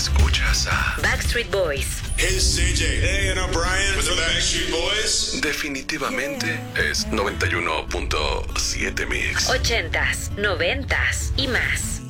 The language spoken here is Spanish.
Escuchas a Backstreet Boys. Hey, it's CJ. Hey, and I'm Brian. With the Backstreet Boys. Definitivamente es 91.7 Mix. 80s, 90s y más.